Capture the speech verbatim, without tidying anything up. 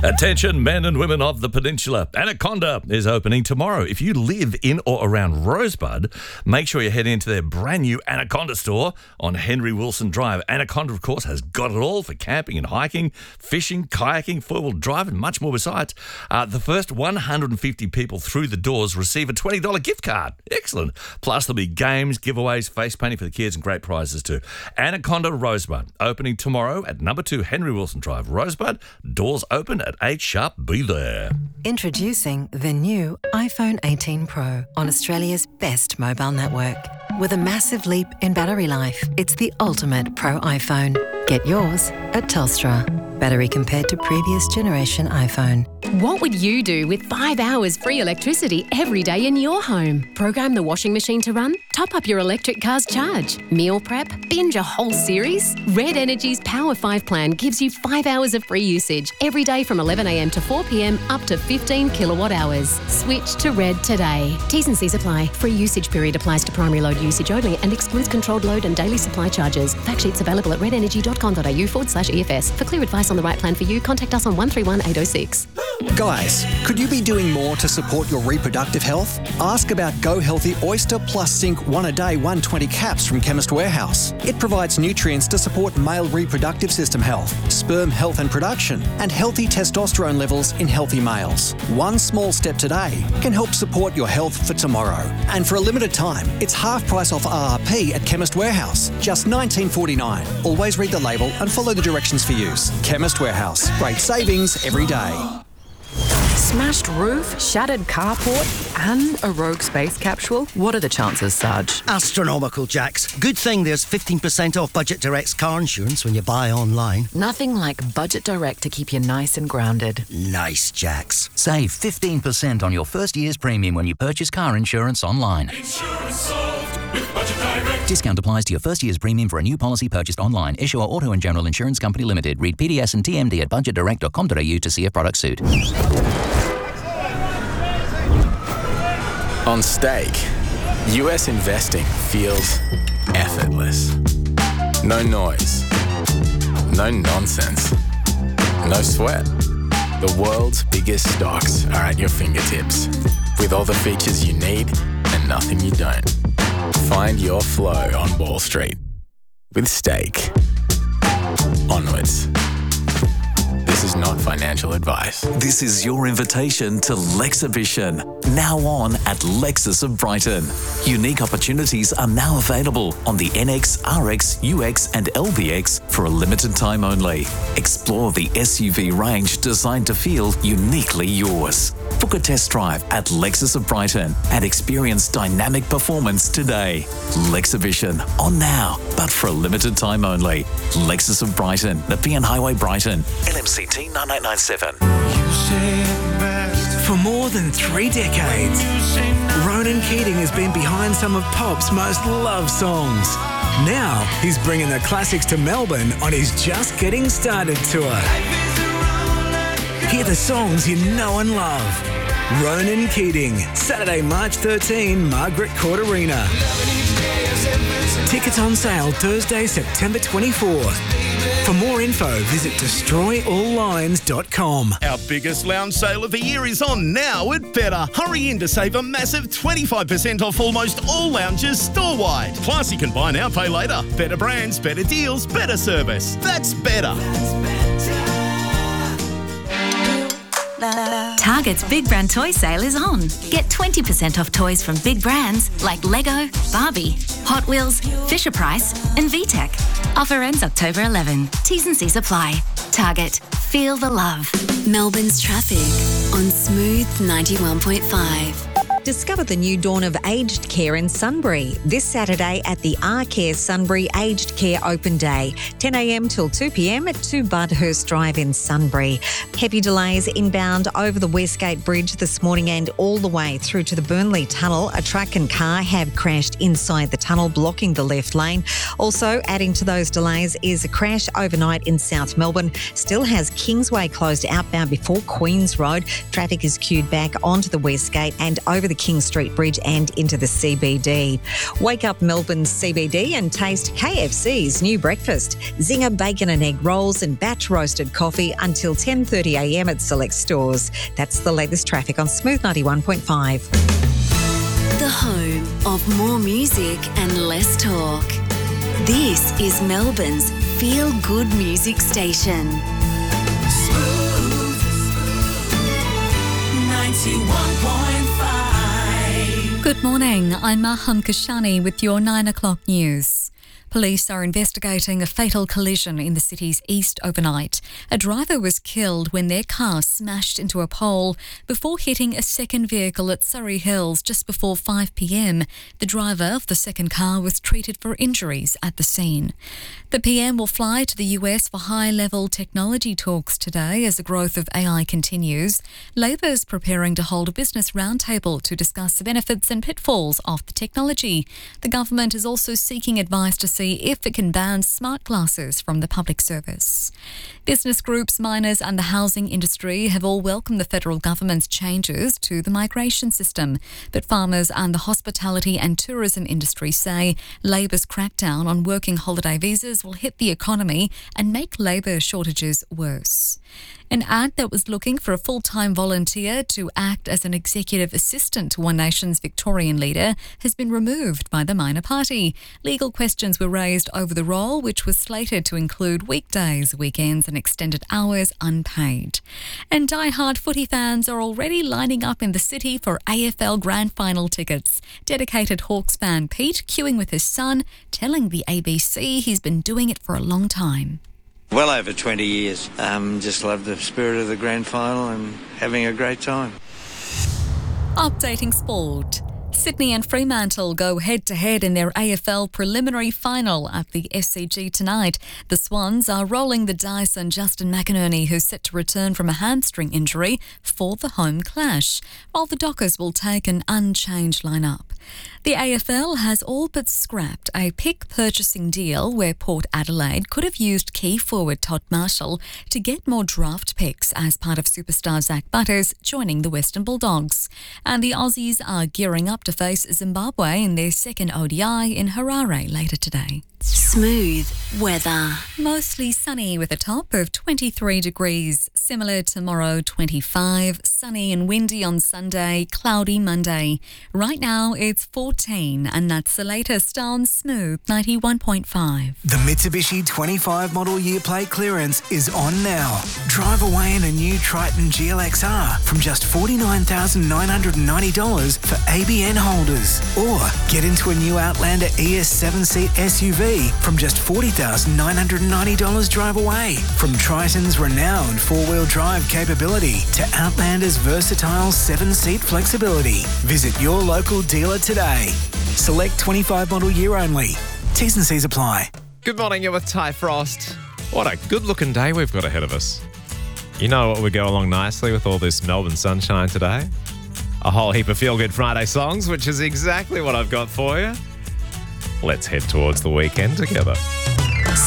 Attention, men and women of the peninsula. Anaconda is opening tomorrow. If you live in or around Rosebud, make sure you head into their brand new Anaconda store on Henry Wilson Drive. Anaconda, of course, has got it all for camping and hiking, fishing, kayaking, four-wheel drive, and much more besides. Uh, the first one hundred fifty people through the doors receive a twenty dollars gift card. Excellent. Plus, there'll be games, giveaways, face painting for the kids, and great prizes too. Anaconda Rosebud, opening tomorrow at number two Henry Wilson Drive, Rosebud. Doors open at eight sharp. Be there. Introducing the new iPhone eighteen Pro on Australia's best mobile network. With a massive leap in battery life, it's the ultimate Pro iPhone. Get yours at Telstra. Battery compared to previous generation iPhone. What would you do with five hours free electricity every day in your home? Program the washing machine to run? Top up your electric car's charge? Meal prep? Binge a whole series? Red Energy's Power five plan gives you five hours of free usage every day from eleven a m to four p m up to fifteen kilowatt hours. Switch to Red today. T's and C's apply. Free usage period applies to primary load usage only and excludes controlled load and daily supply charges. Fact sheets available at redenergy.com.au forward slash EFS. For clear advice on the right plan for you, contact us on one three one eight oh six. Guys, could you be doing more to support your reproductive health? Ask about Go Healthy Oyster Plus Zinc one a day one hundred twenty caps from Chemist Warehouse. It provides nutrients to support male reproductive system health, sperm health and production, and healthy testosterone levels in healthy males. One small step today can help support your health for tomorrow. And for a limited time, it's half price off R R P at Chemist Warehouse, just nineteen forty-nine. Always read the label and follow the directions for use. Chemist Warehouse, great savings every day. Smashed roof, shattered carport, and a rogue space capsule? What are the chances, Sarge? Astronomical, Jax. Good thing there's fifteen percent off Budget Direct's car insurance when you buy online. Nothing like Budget Direct to keep you nice and grounded. Nice, Jax. Save fifteen percent on your first year's premium when you purchase car insurance online. Insurance solved with Budget Direct. Discount applies to your first year's premium for a new policy purchased online. Issuer Auto and General Insurance Company Limited. Read P D S and T M D at budget direct dot com dot a u to see if products suit. On Stake, U S investing feels effortless. No noise, no nonsense, no sweat. The world's biggest stocks are at your fingertips, with all the features you need and nothing you don't. Find your flow on Wall Street with Stake. Onwards. This is not financial advice. This is your invitation to Lexhibition, now on at Lexus of Brighton. Unique opportunities are now available on the N X, R X, U X and L B X for a limited time only. Explore the S U V range designed to feel uniquely yours. Book a test drive at Lexus of Brighton and experience dynamic performance today. Lexhibition, on now, but for a limited time only. Lexus of Brighton, Nepean Highway, Brighton. L M C T nine eight nine seven. For more than three decades, Ronan Keating has been behind some of pop's most loved songs. Now he's bringing the classics to Melbourne on his Just Getting Started tour. Hear the songs you know and love. Ronan Keating, Saturday, March thirteenth, Margaret Court Arena. Tickets on sale Thursday, September twenty-fourth. For more info, visit destroy all lines dot com. Our biggest lounge sale of the year is on now at Better. Hurry in to save a massive twenty-five percent off almost all lounges store-wide. Plus, you can buy now, pay later. Better brands, better deals, better service. That's Better. Target's Big Brand Toy Sale is on. Get twenty percent off toys from big brands like Lego, Barbie, Hot Wheels, Fisher-Price and V TEC. Offer ends October eleventh. T's and C's apply. Target. Feel the love. Melbourne's traffic on Smooth ninety-one point five. Discover the new dawn of aged care in Sunbury this Saturday at the R-Care Sunbury Aged Care Open Day, ten a m till two p m at two Budhurst Drive in Sunbury. Heavy delays inbound over the Westgate Bridge this morning and all the way through to the Burnley Tunnel. A truck and car have crashed inside the tunnel, blocking the left lane. Also, adding to those delays is a crash overnight in South Melbourne. Still has Kingsway closed outbound before Queens Road. Traffic is queued back onto the Westgate and over the the King Street Bridge and into the C B D. Wake up Melbourne's C B D and taste K F C's new breakfast. Zinger bacon and egg rolls and batch roasted coffee until ten thirty a m at select stores. That's the latest traffic on Smooth ninety-one point five. The home of more music and less talk. This is Melbourne's feel-good music station. Smooth ninety-one point five. Good morning, I'm Maham Kashani with your nine o'clock news. Police are investigating a fatal collision in the city's east overnight. A driver was killed when their car smashed into a pole before hitting a second vehicle at Surrey Hills just before five p m. The driver of the second car was treated for injuries at the scene. The P M will fly to the U S for high-level technology talks today as the growth of A I continues. Labor is preparing to hold a business roundtable to discuss the benefits and pitfalls of the technology. The government is also seeking advice to see if it can ban smart glasses from the public service. Business groups, miners and the housing industry have all welcomed the federal government's changes to the migration system. But farmers and the hospitality and tourism industry say Labor's crackdown on working holiday visas will hit the economy and make labour shortages worse. An ad that was looking for a full-time volunteer to act as an executive assistant to One Nation's Victorian leader has been removed by the minor party. Legal questions were raised over the role, which was slated to include weekdays, weekends and extended hours unpaid. And die-hard footy fans are already lining up in the city for A F L Grand Final tickets. Dedicated Hawks fan Pete queuing with his son, telling the A B C he's been doing it for a long time. Well over twenty years. Um, just love the spirit of the grand final and having a great time. Updating sport. Sydney and Fremantle go head-to-head in their A F L preliminary final at the S C G tonight. The Swans are rolling the dice on Justin McInerney, who's set to return from a hamstring injury for the home clash, while the Dockers will take an unchanged lineup. The A F L has all but scrapped a pick purchasing deal where Port Adelaide could have used key forward Todd Marshall to get more draft picks as part of superstar Zach Butters joining the Western Bulldogs. And the Aussies are gearing up to face Zimbabwe in their second O D I in Harare later today. Smooth weather. Mostly sunny with a top of twenty-three degrees. Similar tomorrow, twenty-five. Sunny and windy on Sunday, cloudy Monday. Right now it's fourteen, and that's the latest on Smooth ninety-one point five. The Mitsubishi twenty-five model year plate clearance is on now. Drive away in a new Triton G L X R from just forty-nine thousand nine hundred ninety dollars for A B N holders. Or get into a new Outlander E S seven-seat S U V from just forty thousand nine hundred ninety dollars drive away. From Triton's renowned four-wheel drive capability to Outlander's versatile seven-seat flexibility. Visit your local dealer today. Select twenty-five model year only. T's and C's apply. Good morning, you're with Ty Frost. What a good-looking day we've got ahead of us. You know what would go along nicely with all this Melbourne sunshine today? A whole heap of feel-good Friday songs, which is exactly what I've got for you. Let's head towards the weekend together.